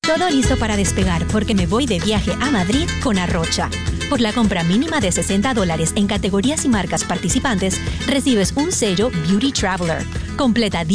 Todo listo para despegar porque me voy de viaje a Madrid con Arrocha. Por la compra mínima de $60 en categorías y marcas participantes, recibes un sello Beauty Traveler. Completa